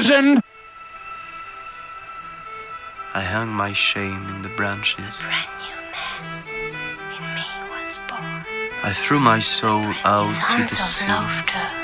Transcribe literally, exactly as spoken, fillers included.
prison. I hung my shame in the branches. A brand new man in me was born. I threw my soul out to Sons the of sea. laughter